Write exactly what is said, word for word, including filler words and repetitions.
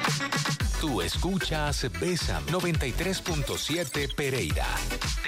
Tú escuchas Bésame noventa y tres punto siete Pereira.